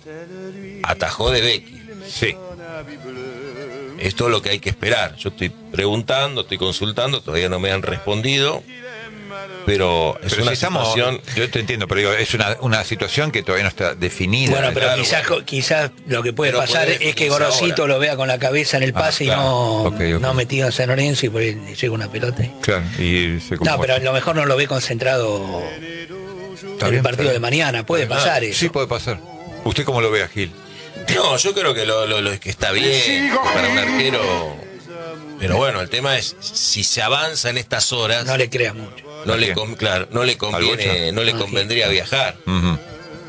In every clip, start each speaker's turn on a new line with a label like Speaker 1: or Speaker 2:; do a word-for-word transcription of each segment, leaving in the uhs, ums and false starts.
Speaker 1: atajó de Becky.
Speaker 2: Sí.
Speaker 1: Esto es lo que hay que esperar. Yo estoy preguntando, estoy consultando, todavía no me han respondido, pero es
Speaker 2: pero
Speaker 1: una
Speaker 2: si estamos,
Speaker 1: situación...
Speaker 2: yo te entiendo, pero digo, es una, una situación que todavía no está definida.
Speaker 3: Bueno, pero
Speaker 1: Claro,
Speaker 3: quizás,
Speaker 1: bueno.
Speaker 3: quizás lo que puede
Speaker 1: Pero
Speaker 3: pasar
Speaker 1: puede
Speaker 3: es que
Speaker 1: definirse
Speaker 3: Gorosito
Speaker 1: ahora.
Speaker 3: lo vea con la cabeza en el pase
Speaker 1: claro.
Speaker 3: y no,
Speaker 2: Ok, ok.
Speaker 3: no metido en San Lorenzo y por ahí le llega una pelota.
Speaker 2: Claro, y se
Speaker 3: No,
Speaker 2: comporta.
Speaker 3: pero a lo mejor no lo ve concentrado
Speaker 2: Está
Speaker 3: en
Speaker 2: bien,
Speaker 3: el partido
Speaker 2: está
Speaker 3: de
Speaker 2: bien.
Speaker 3: mañana. Puede pasar eso.
Speaker 2: Sí, puede pasar. ¿Usted cómo lo ve a Gil?
Speaker 1: No, yo creo que lo, lo, lo que está bien para un arquero. Pero bueno, el tema es si se avanza en estas horas,
Speaker 3: No le creas mucho.
Speaker 1: no
Speaker 2: ¿A
Speaker 1: le
Speaker 2: quién?
Speaker 1: con- claro, no le
Speaker 2: ¿Al
Speaker 1: conviene,
Speaker 2: Bocha?
Speaker 1: no le
Speaker 3: Ah,
Speaker 1: convendría viajar.
Speaker 2: Uh-huh.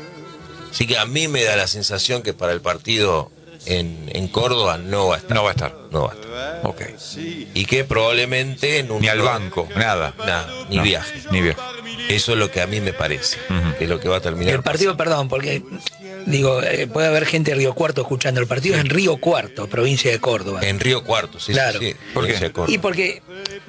Speaker 1: Así que a mí me da la sensación que para el partido en, en Córdoba no va a estar.
Speaker 2: No va a estar.
Speaker 1: No va a estar.
Speaker 2: Ok.
Speaker 1: Y que probablemente en un
Speaker 2: Ni al banco, nada.
Speaker 1: Nada, ni
Speaker 2: No,
Speaker 1: viaje.
Speaker 2: Ni viaje.
Speaker 1: Eso es lo que a mí me parece,
Speaker 2: Ujú.
Speaker 1: que es lo que va a terminar.
Speaker 3: El partido, perdón, porque digo, eh, puede haber gente de Río Cuarto escuchando. El partido es en Río Cuarto, provincia de Córdoba.
Speaker 1: En Río Cuarto, sí,
Speaker 3: Claro.
Speaker 1: sí, sí.
Speaker 2: ¿Por qué?
Speaker 1: Provincia de Córdoba.
Speaker 3: Y porque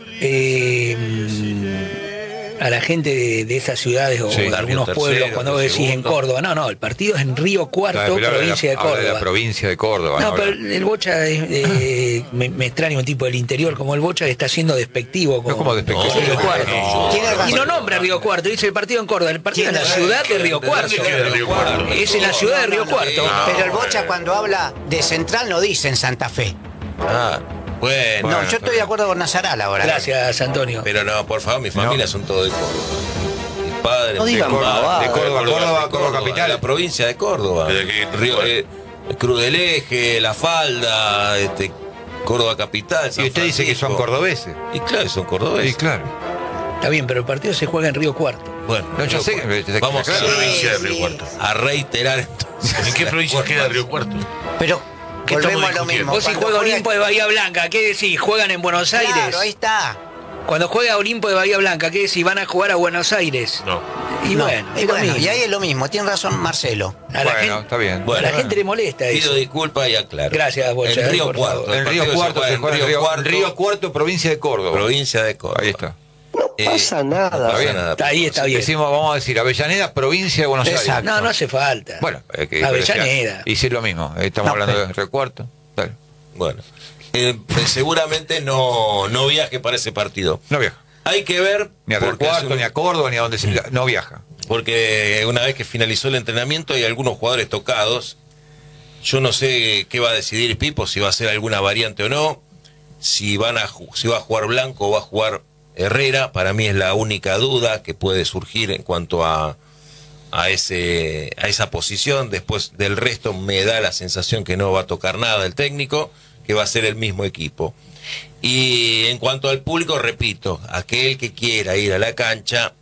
Speaker 3: eh, mm, a la gente de, de esas ciudades o
Speaker 2: Sí,
Speaker 3: de algunos
Speaker 1: Río
Speaker 3: pueblos,
Speaker 1: Tercero,
Speaker 3: cuando vos decís en
Speaker 1: Segundo.
Speaker 3: Córdoba, no, no, el partido es en Río Cuarto,
Speaker 2: Claro, pero habla de la-
Speaker 3: provincia de
Speaker 2: habla de
Speaker 3: Córdoba.
Speaker 2: la provincia de Córdoba.
Speaker 3: No,
Speaker 2: ¿no?
Speaker 3: pero el Bocha es, eh, me, me extraña un tipo del interior como el Bocha que está siendo despectivo con
Speaker 2: No, como despectivo.
Speaker 3: con Río
Speaker 1: No,
Speaker 3: Cuarto.
Speaker 1: no,
Speaker 4: Tiene razón.
Speaker 3: Y no nombra Río Cuarto, dice el partido en Córdoba. El partido es en la ciudad de Río Cuarto.
Speaker 1: queda Río Cuarto?
Speaker 3: Es en la ciudad de Río Cuarto.
Speaker 4: Pero el Bocha cuando habla de Central no dice en Santa Fe.
Speaker 1: Ah, bueno.
Speaker 4: No,
Speaker 2: Bueno,
Speaker 4: yo estoy de acuerdo con Nazaral ahora.
Speaker 3: Gracias, Antonio.
Speaker 1: Pero no, por favor, mi familia son todos de Córdoba. Mi padre,
Speaker 5: No
Speaker 1: mi
Speaker 5: digan
Speaker 1: madre,
Speaker 5: pavadas.
Speaker 2: De Córdoba, Córdoba, Córdoba capital.
Speaker 1: La provincia de Córdoba.
Speaker 6: ¿Pero qué?
Speaker 1: Río, eh, Cruz del Eje, La Falda, este, Córdoba capital. San
Speaker 2: Y usted dice que son
Speaker 1: Francisco.
Speaker 2: cordobeses.
Speaker 1: Y claro, son cordobeses.
Speaker 2: Sí, claro.
Speaker 3: Está bien, pero el partido se juega en Río Cuarto.
Speaker 1: Bueno,
Speaker 2: No, yo
Speaker 1: Río
Speaker 2: sé
Speaker 1: Cuarto.
Speaker 2: que- que-
Speaker 1: Vamos
Speaker 2: claro.
Speaker 1: a,
Speaker 6: ¿Qué provincia de
Speaker 4: sí.
Speaker 6: Río Cuarto?
Speaker 1: a reiterar entonces.
Speaker 6: ¿En qué provincia queda Río Cuarto?
Speaker 4: Pero
Speaker 6: ¿Qué
Speaker 4: volvemos
Speaker 6: estamos
Speaker 4: a lo
Speaker 6: discutiendo?
Speaker 4: mismo.
Speaker 3: Vos si
Speaker 4: Cuando
Speaker 3: juega
Speaker 4: juega-
Speaker 3: Olimpo de Bahía Blanca, ¿qué decís? ¿Juegan en Buenos Aires?
Speaker 4: Claro, ahí está.
Speaker 3: Cuando juega Olimpo de Bahía Blanca, ¿qué decís? ¿Van a jugar a Buenos Aires?
Speaker 6: No.
Speaker 3: Y
Speaker 4: No,
Speaker 3: bueno,
Speaker 4: y,
Speaker 3: es lo
Speaker 4: bueno,
Speaker 3: mismo.
Speaker 4: y ahí es lo mismo. Tiene razón Marcelo.
Speaker 3: A la,
Speaker 2: Bueno,
Speaker 3: gente,
Speaker 2: está bien.
Speaker 1: Bueno,
Speaker 3: a la gente le molesta eso.
Speaker 1: Pido disculpas y aclaro.
Speaker 3: Gracias, Bocha,
Speaker 1: En Río
Speaker 3: por
Speaker 1: Cuarto.
Speaker 3: favor.
Speaker 1: el
Speaker 2: En Río
Speaker 1: partido
Speaker 2: Cuarto se juega en Río,
Speaker 1: Cuarto,
Speaker 2: Río Cuarto, provincia de Córdoba.
Speaker 1: provincia de Córdoba.
Speaker 2: Ahí está.
Speaker 5: No
Speaker 1: Eh,
Speaker 5: pasa
Speaker 1: No
Speaker 5: nada.
Speaker 1: pasa
Speaker 2: bien.
Speaker 1: nada.
Speaker 3: Está ahí, está bien.
Speaker 2: Decimos, vamos a decir, Avellaneda, provincia de Buenos
Speaker 4: Exacto.
Speaker 2: Aires.
Speaker 3: No, no hace falta.
Speaker 2: Bueno, eh, que-
Speaker 3: Avellaneda.
Speaker 2: Y sí, es lo mismo. eh, Estamos
Speaker 4: No,
Speaker 2: hablando
Speaker 4: pero-
Speaker 2: de Río Cuarto. Dale.
Speaker 1: Bueno, eh, pues seguramente no, no viaje para ese partido.
Speaker 2: No viaja.
Speaker 1: Hay que ver,
Speaker 2: Ni a Río
Speaker 1: porque, hace
Speaker 2: Cuarto,
Speaker 1: un-
Speaker 2: ni a Córdoba, ni a donde se. No viaja.
Speaker 1: porque una vez que finalizó el entrenamiento hay algunos jugadores tocados. Yo no sé qué va a decidir Pipo, si va a hacer alguna variante o no, si, van a, ju- si va a jugar Blanco o va a jugar Herrera. Para mí es la única duda que puede surgir en cuanto a, a, ese, a esa posición. Después del resto me da la sensación que no va a tocar nada el técnico, que va a ser el mismo equipo. Y en cuanto al público, repito, aquel que quiera ir a la cancha,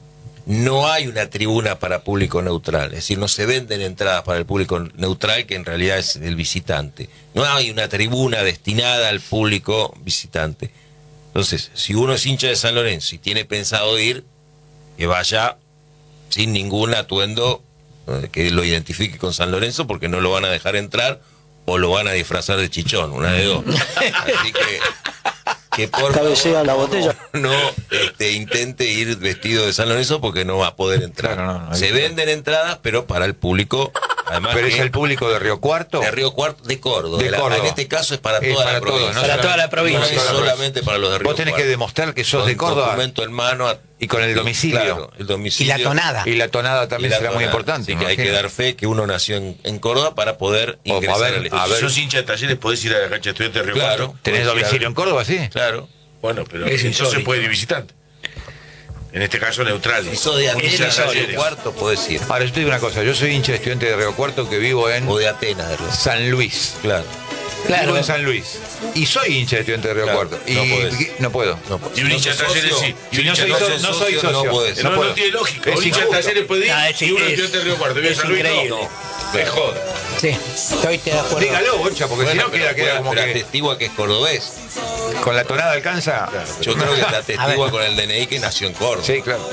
Speaker 1: no hay una tribuna para público neutral, es decir, no se venden entradas para el público neutral, que en realidad es el visitante. No hay una tribuna destinada al público visitante. Entonces, si uno es hincha de San Lorenzo y tiene pensado ir, que vaya sin ningún atuendo eh, que lo identifique con San Lorenzo, porque no lo van a dejar entrar o lo van a disfrazar de chichón, una de dos. Así que, que por
Speaker 5: Cabecea
Speaker 1: favor,
Speaker 5: la botella.
Speaker 1: no este, intente ir vestido de San Lorenzo, porque no va a poder entrar.
Speaker 2: Claro, no, no, hay
Speaker 1: Se
Speaker 2: que-
Speaker 1: venden entradas, pero para el público, además
Speaker 2: Pero es
Speaker 1: que
Speaker 2: el público de Río Cuarto.
Speaker 1: de Río Cuarto, de Córdoba.
Speaker 2: De
Speaker 1: La-
Speaker 2: Córdoba.
Speaker 1: En este caso es para
Speaker 2: Es
Speaker 1: toda
Speaker 2: para
Speaker 1: la
Speaker 2: todos,
Speaker 1: provincia.
Speaker 2: ¿no?
Speaker 3: Para toda la provincia.
Speaker 1: No es solamente para los de Río
Speaker 2: Vos tenés que
Speaker 1: Cuarto.
Speaker 2: demostrar que sos
Speaker 1: Con
Speaker 2: de Córdoba.
Speaker 1: documento en mano a-
Speaker 2: Y con el domicilio.
Speaker 1: Claro, el
Speaker 4: Y
Speaker 1: domicilio.
Speaker 4: la tonada.
Speaker 2: Y la tonada
Speaker 1: Y
Speaker 2: también
Speaker 1: la
Speaker 2: será muy
Speaker 1: tonada.
Speaker 2: importante.
Speaker 1: Así
Speaker 2: me
Speaker 1: que hay que
Speaker 2: imagino.
Speaker 1: dar fe que uno nació en, en Córdoba para poder
Speaker 2: O, a
Speaker 1: ingresar
Speaker 2: ver,
Speaker 1: al
Speaker 2: a
Speaker 1: estadio.
Speaker 2: ver.
Speaker 6: Si sos hincha de Talleres, podés ir a la cancha de estudiantes de Río
Speaker 1: Claro.
Speaker 6: Cuarto.
Speaker 2: ¿Tenés
Speaker 1: Podés ir a-
Speaker 2: domicilio en Córdoba, sí?
Speaker 1: Claro.
Speaker 6: Bueno, pero
Speaker 3: Es
Speaker 6: entonces
Speaker 3: insólito.
Speaker 6: puede ir visitante. En este caso neutral.
Speaker 1: Si sos de
Speaker 6: Un hincha
Speaker 1: Atenas
Speaker 6: de
Speaker 1: de Río
Speaker 6: Talleres.
Speaker 1: Cuarto, podés ir.
Speaker 2: Ahora, yo te digo una cosa. Yo soy hincha de estudiante de Río Cuarto que vivo en
Speaker 1: O de Atenas de Río.
Speaker 2: San Luis.
Speaker 1: Claro.
Speaker 3: Claro.
Speaker 2: Vivo en San Luis. Y soy hincha de estudiante de Río
Speaker 1: Claro,
Speaker 2: Cuarto. Y
Speaker 1: no podés.
Speaker 2: no puedo.
Speaker 1: No,
Speaker 6: Y un
Speaker 1: no
Speaker 6: hincha de
Speaker 1: sos
Speaker 6: Talleres
Speaker 1: socio.
Speaker 6: sí.
Speaker 2: Y no
Speaker 6: un
Speaker 2: soy
Speaker 6: hincha de
Speaker 2: so-
Speaker 6: Talleres
Speaker 2: no soy
Speaker 1: no
Speaker 2: socio.
Speaker 1: podés.
Speaker 6: No, no,
Speaker 2: puedo.
Speaker 6: tiene lógica.
Speaker 2: Es
Speaker 6: Un hincha de
Speaker 2: injusto.
Speaker 6: Talleres puede ir
Speaker 3: Ah, es-
Speaker 6: y uno de
Speaker 3: es-
Speaker 6: estudiantes de Río Cuarto. Viene
Speaker 3: es
Speaker 6: San Luis,
Speaker 3: increíble.
Speaker 6: no. Me joda.
Speaker 4: Sí, estoy de acuerdo.
Speaker 2: Dígalo, Bocha, porque
Speaker 1: Bueno,
Speaker 2: si no
Speaker 1: pero
Speaker 2: queda, queda
Speaker 1: puede-
Speaker 2: como
Speaker 1: pero
Speaker 2: que
Speaker 1: atestigua que es cordobés.
Speaker 2: con la tonada alcanza.
Speaker 1: Yo creo que te
Speaker 4: A
Speaker 1: atestigua
Speaker 4: ver.
Speaker 1: con el D N I que nació en Córdoba.
Speaker 2: Sí, claro.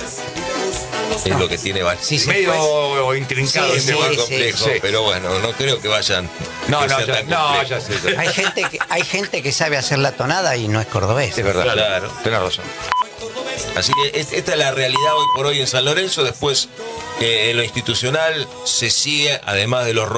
Speaker 1: Es lo que tiene Val.
Speaker 4: Sí, sí.
Speaker 2: Medio intrincado
Speaker 4: Sí,
Speaker 2: este
Speaker 4: sí,
Speaker 2: juego.
Speaker 4: sí.
Speaker 1: complejo,
Speaker 2: Sí.
Speaker 1: pero bueno, no creo que vayan.
Speaker 2: No,
Speaker 1: que
Speaker 2: no,
Speaker 1: sea
Speaker 2: ya,
Speaker 1: tan
Speaker 2: no,
Speaker 1: complejo.
Speaker 2: ya sé. ya sé.
Speaker 4: Hay gente, que, hay gente que sabe hacer la tonada y no es cordobés.
Speaker 2: Es verdad.
Speaker 1: Claro.
Speaker 2: Tenés razón.
Speaker 1: Así que es- esta es la realidad hoy por hoy en San Lorenzo. Después, eh, en lo institucional se sigue, además de los